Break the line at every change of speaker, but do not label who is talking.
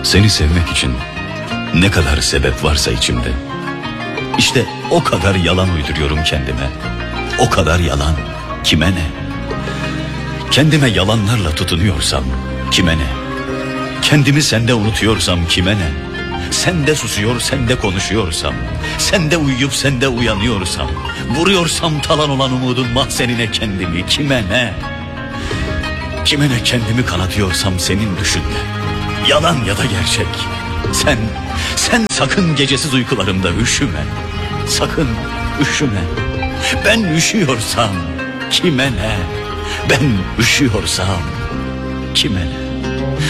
Seni sevmek için ne kadar sebep varsa içimde, İşte o kadar yalan uyduruyorum kendime. O kadar yalan, kime ne? Kendime yalanlarla tutunuyorsam kime ne? Kendimi sende unutuyorsam kime ne? Sende susuyor, sende konuşuyorsam, sende uyuyup sende uyanıyorsam, vuruyorsam talan olan umudun mahzenine kendimi kime ne? Kime ne kendimi kanatıyorsam senin düşünde, yalan ya da gerçek. Sen sakın gecesiz uykularımda üşüme. Sakın üşüme. Ben üşüyorsam kime ne? Ben üşüyorsam kime ne?